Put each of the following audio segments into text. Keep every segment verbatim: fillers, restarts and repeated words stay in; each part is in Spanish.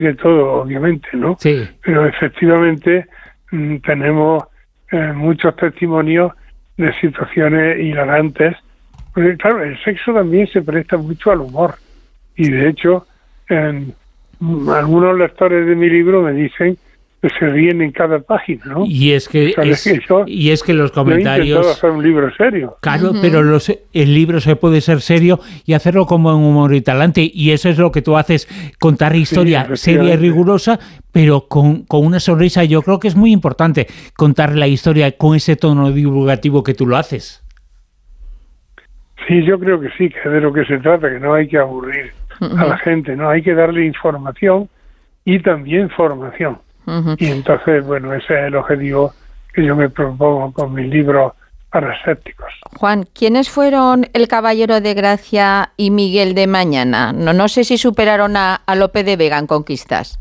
de todo, obviamente, ¿no? Sí. Pero efectivamente mmm, tenemos eh, muchos testimonios de situaciones hilarantes, porque claro, el sexo también se presta mucho al humor, y de hecho, en, mmm, algunos lectores de mi libro me dicen que se ríen en cada página, ¿no? Y es que, O sea, es, que yo, y es que los comentarios... Yo he intentado hacer un libro serio. Claro, Uh-huh. pero los, el libro se puede ser serio y hacerlo como un humor y talante, y eso es lo que tú haces, contar historia Sí, seria y rigurosa, pero con, con una sonrisa. Yo creo que es muy importante contar la historia con ese tono divulgativo que tú lo haces. Sí, yo creo que sí, que es de lo que se trata, que no hay que aburrir uh-huh. a la gente, no hay que darle información y también formación. Uh-huh. Y entonces, bueno, ese es el objetivo que yo me propongo con mis libros para escépticos. Juan, ¿quiénes fueron el Caballero de Gracia y Miguel de Mañana? No, no sé si superaron a, a Lope de Vega en conquistas.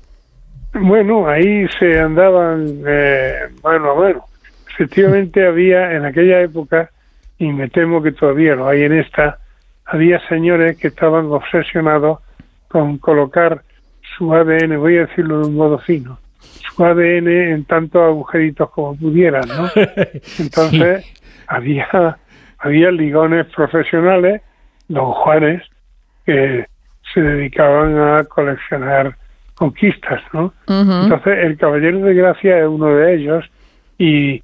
Bueno, ahí se andaban eh, mano a mano. Efectivamente había en aquella época, y me temo que todavía lo hay en esta, había señores que estaban obsesionados con colocar su A D N, voy a decirlo de un modo fino, su A D N en tantos agujeritos como pudieran, ¿no? Entonces, sí. había, había ligones profesionales, don Juanes, que se dedicaban a coleccionar conquistas, ¿no? Uh-huh. Entonces, el Caballero de Gracia es uno de ellos, y,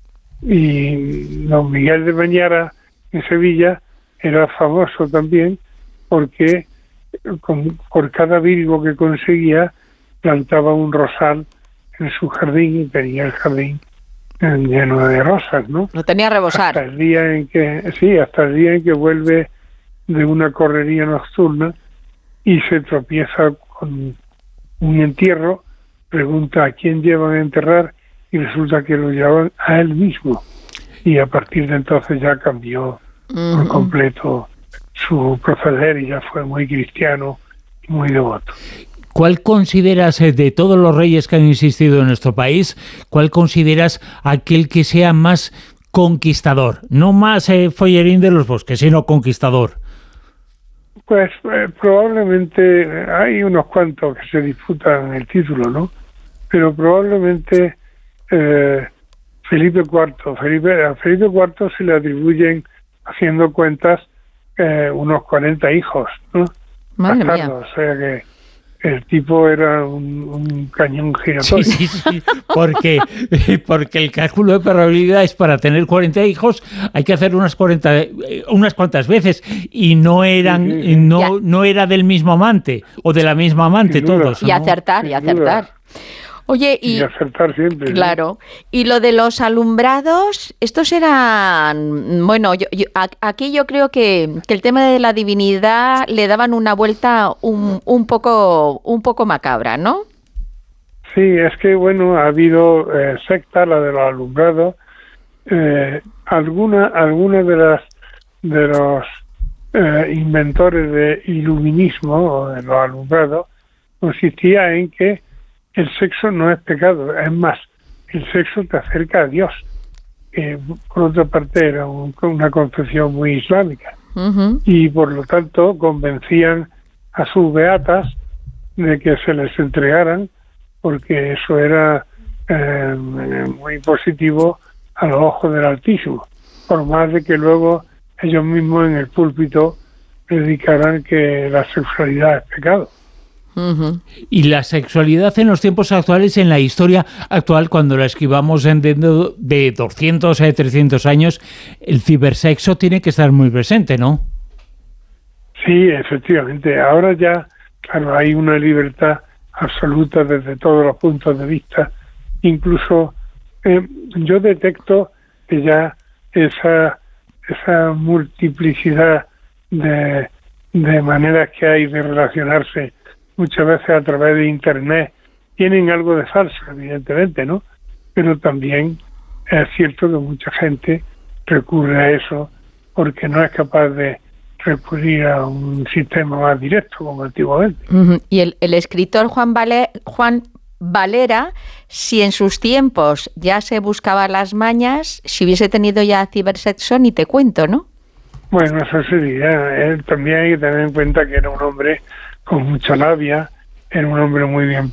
y don Miguel de Mañara, en Sevilla, era famoso también, porque Con, por cada virgo que conseguía plantaba un rosal en su jardín y tenía el jardín lleno de rosas, ¿no? Lo tenía a rebosar. Hasta el día en que, sí, hasta el día en que vuelve de una correría nocturna y se tropieza con un entierro, pregunta a quién llevan a enterrar y resulta que lo llevaban a él mismo. Y a partir de entonces ya cambió uh-huh. por completo su proceder y ya fue muy cristiano y muy devoto. ¿Cuál consideras, de todos los reyes que han existido en nuestro país, cuál consideras aquel que sea más conquistador? No más eh, follerín de los bosques, sino conquistador. Pues eh, probablemente hay unos cuantos que se disputan el título, ¿no? Pero probablemente eh, Felipe cuarto. Felipe, a Felipe cuarto se le atribuyen, haciendo cuentas, Eh, unos cuarenta hijos, ¿no? Madre mía. O sea que el tipo era un, un cañón giratorio. Sí, sí, sí, porque, porque el cálculo de probabilidades para tener cuarenta hijos hay que hacer unas cuarenta, unas cuantas veces, y no eran, sí, sí, sí. no, no era del mismo amante o de la misma amante todos, ¿no? Y acertar, y acertar. Oye, y, y acertar siempre. Claro. ¿Sí? Y lo de los alumbrados, estos eran, bueno, yo, yo, aquí yo creo que, que el tema de la divinidad le daban una vuelta un, un poco, un poco macabra, ¿no? Sí, es que bueno, ha habido eh, secta, la de los alumbrados, eh, alguna, alguna de las de los eh, inventores de iluminismo o de los alumbrados consistía en que el sexo no es pecado, es más, el sexo te acerca a Dios. Eh, por otra parte, era un, una concepción muy islámica. Uh-huh. Y por lo tanto, convencían a sus beatas de que se les entregaran, porque eso era eh, muy positivo a los ojos del Altísimo. Por más de que luego ellos mismos en el púlpito predicaran que la sexualidad es pecado. Uh-huh. Y la sexualidad en los tiempos actuales, en la historia actual, cuando la esquivamos en de, de doscientos a trescientos años, el cibersexo tiene que estar muy presente, ¿no? Sí, efectivamente. Ahora ya, claro, hay una libertad absoluta desde todos los puntos de vista. Incluso eh, yo detecto que ya esa, esa multiplicidad de, de maneras que hay de relacionarse muchas veces a través de Internet, tienen algo de falso, evidentemente, ¿no? Pero también es cierto que mucha gente recurre a eso porque no es capaz de recurrir a un sistema más directo como antiguamente. Uh-huh. Y el, el escritor Juan, Vale, Juan Valera, si en sus tiempos ya se buscaba las mañas, si hubiese tenido ya cibersexo, ni te cuento, ¿no? Bueno, eso sería. Él también hay que tener en cuenta que era un hombre con mucha labia, era un hombre muy bien